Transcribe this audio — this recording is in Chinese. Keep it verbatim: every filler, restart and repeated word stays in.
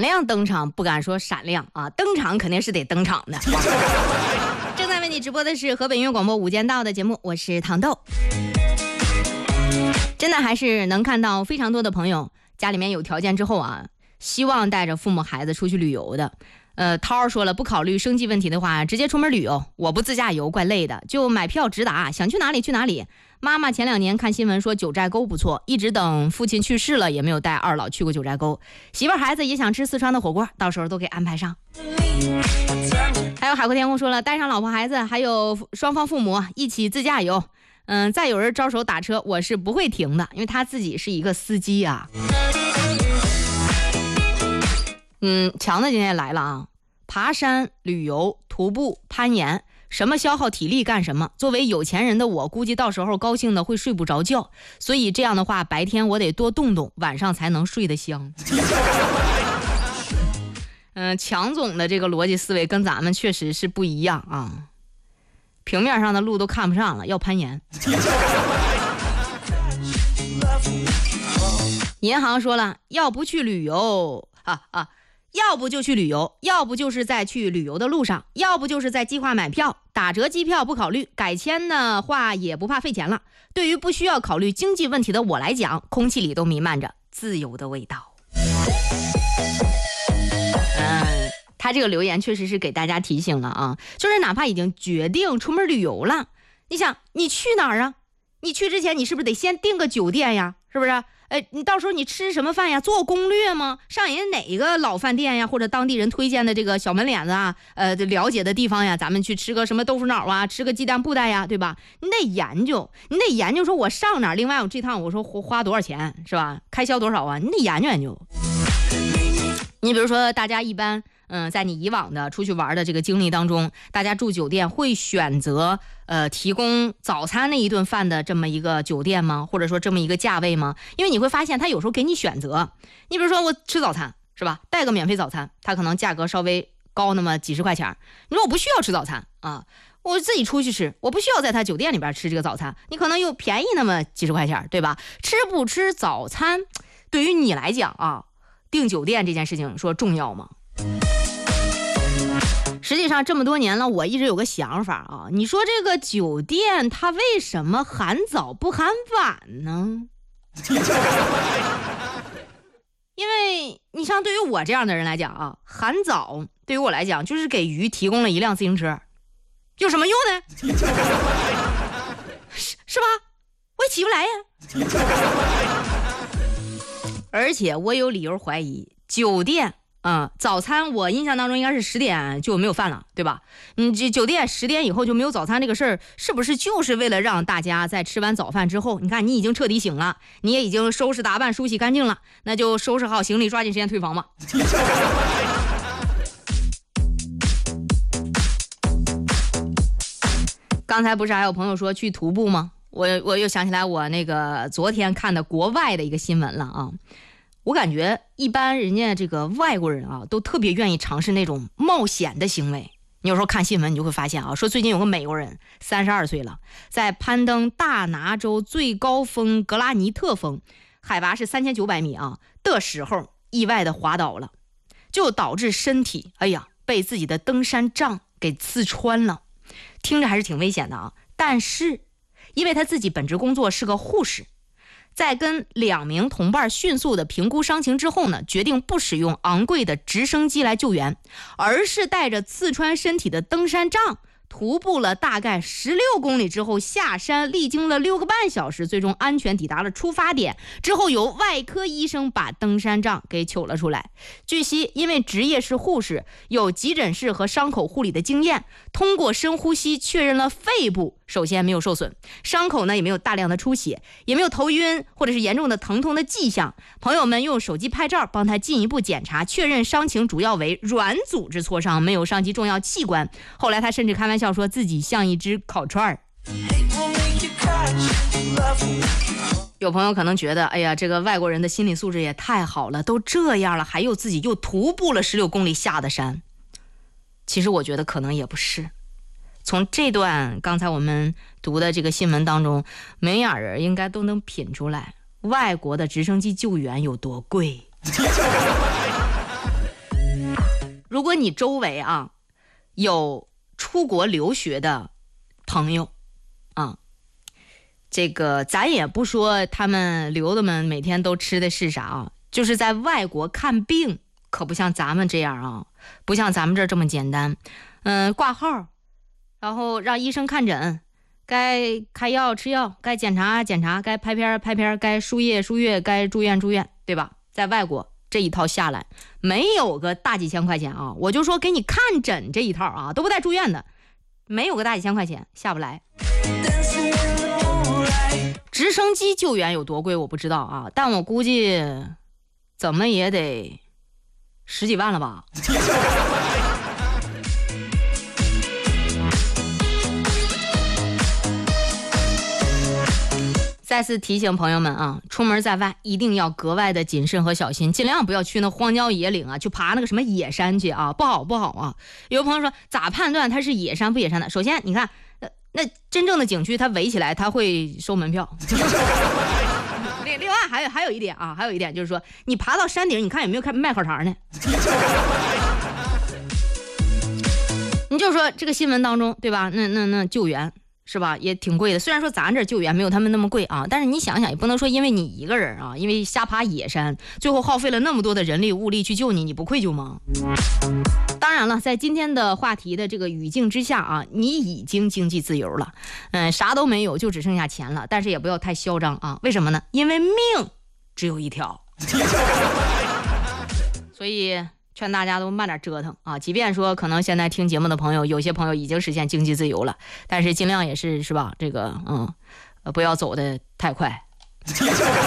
亮登场不敢说闪亮啊，登场肯定是得登场的。正在为你直播的是河北音乐广播午间道的节目，我是糖豆。真的还是能看到非常多的朋友家里面有条件之后啊，希望带着父母孩子出去旅游的。呃，涛说了，不考虑生计问题的话，直接出门旅游。我不自驾游，怪累的，就买票直达，想去哪里去哪里。妈妈前两年看新闻说九寨沟不错，一直等父亲去世了也没有带二老去过九寨沟。媳妇孩子也想吃四川的火锅，到时候都给安排上。还有海阔天空说了，带上老婆孩子还有双方父母一起自驾游。嗯，再有人招手打车，我是不会停的，因为他自己是一个司机啊。嗯，强子今天也来了啊！爬山、旅游、徒步、攀岩，什么消耗体力干什么。作为有钱人的我，估计到时候高兴的会睡不着觉，所以这样的话，白天我得多动动，晚上才能睡得香。嗯、呃，强总的这个逻辑思维跟咱们确实是不一样啊。平面上的路都看不上了，要攀岩。银行说了，要不去旅游啊啊！要不就去旅游，要不就是在去旅游的路上，要不就是在计划买票，打折机票不考虑，改签的话也不怕费钱了。对于不需要考虑经济问题的我来讲，空气里都弥漫着自由的味道。嗯，他这个留言确实是给大家提醒了啊，就是哪怕已经决定出门旅游了，你想你去哪儿啊？你去之前你是不是得先订个酒店呀？是不是？哎，你到时候你吃什么饭呀？做攻略吗？上人哪个老饭店呀，或者当地人推荐的这个小门脸子啊，呃，了解的地方呀，咱们去吃个什么豆腐脑啊，吃个鸡蛋布袋呀，对吧？你得研究，你得研究说我上哪儿，另外我这趟我说花多少钱，是吧？开销多少啊？你得研究研究。你比如说，大家一般，嗯，在你以往的出去玩的这个经历当中，大家住酒店会选择呃提供早餐那一顿饭的这么一个酒店吗？或者说这么一个价位吗？因为你会发现，他有时候给你选择。你比如说，我吃早餐是吧？带个免费早餐，它可能价格稍微高那么几十块钱。你说我不需要吃早餐啊，我自己出去吃，我不需要在他酒店里边吃这个早餐，你可能又便宜那么几十块钱，对吧？吃不吃早餐，对于你来讲啊。订酒店这件事情说重要吗？实际上这么多年了，我一直有个想法啊，你说这个酒店它为什么喊早不喊晚呢？因为你像对于我这样的人来讲啊，喊早对于我来讲就是给鱼提供了一辆自行车，有什么用呢？是, 是吧？我也起不来呀。而且我有理由怀疑酒店啊、嗯，早餐我印象当中应该是十点就没有饭了，对吧？你这酒店十点以后就没有早餐这个事儿，是不是就是为了让大家在吃完早饭之后，你看你已经彻底醒了，你也已经收拾打扮梳洗干净了，那就收拾好行李，抓紧时间退房吧。刚才不是还有朋友说去徒步吗？我我又想起来我那个昨天看的国外的一个新闻了啊，我感觉一般人家这个外国人啊都特别愿意尝试那种冒险的行为。你有时候看新闻你就会发现啊，说最近有个美国人三十二岁了，在攀登大拿州最高峰格拉尼特峰，海拔是三千九百米啊的时候意外的滑倒了，就导致身体哎呀被自己的登山杖给刺穿了，听着还是挺危险的啊。但是因为他自己本职工作是个护士，在跟两名同伴迅速的评估伤情之后呢，决定不使用昂贵的直升机来救援，而是带着刺穿身体的登山杖徒步了大概十六公里之后下山，历经了六个半小时，最终安全抵达了出发点。之后由外科医生把登山杖给取了出来。据悉，因为职业是护士，有急诊室和伤口护理的经验，通过深呼吸确认了肺部首先没有受损，伤口呢也没有大量的出血，也没有头晕或者是严重的疼痛的迹象。朋友们用手机拍照帮他进一步检查，确认伤情主要为软组织挫伤，没有伤及重要器官。后来他甚至开玩笑说自己像一只烤串儿。有朋友可能觉得，哎呀，这个外国人的心理素质也太好了，都这样了还有自己又徒步了十六公里下的山。其实我觉得可能也不是。从这段刚才我们读的这个新闻当中，明眼人应该都能品出来外国的直升机救援有多贵。 如果你周围啊有出国留学的朋友啊，这个咱也不说他们留子们每天都吃的是啥啊，就是在外国看病可不像咱们这样啊，不像咱们这儿这么简单。嗯，挂号，然后让医生看诊，该开药吃药，该检查检查，该拍片拍片，该输液输液，该住院住院，对吧？在外国这一套下来没有个大几千块钱啊，我就说给你看诊这一套啊，都不带住院的，没有个大几千块钱下不来。直升机救援有多贵我不知道啊，但我估计怎么也得十几万了吧。再次提醒朋友们啊，出门在外一定要格外的谨慎和小心，尽量不要去那荒郊野岭啊，去爬那个什么野山去啊，不好不好啊。有个朋友说咋判断它是野山不野山的？首先你看那那真正的景区它围起来它会收门票。另另外还有还有一点啊，还有一点就是说你爬到山顶你看有没有看卖烤肠呢？你就说这个新闻当中对吧，那那那救援是吧也挺贵的，虽然说咱这救援没有他们那么贵啊，但是你想想也不能说因为你一个人啊，因为瞎爬野山最后耗费了那么多的人力物力去救你，你不愧疚吗？当然了，在今天的话题的这个语境之下啊，你已经经济自由了，嗯，啥都没有就只剩下钱了，但是也不要太嚣张啊，为什么呢？因为命只有一条。所以劝大家都慢点折腾啊！即便说可能现在听节目的朋友，有些朋友已经实现经济自由了，但是尽量也是是吧？这个嗯，呃，不要走得太快。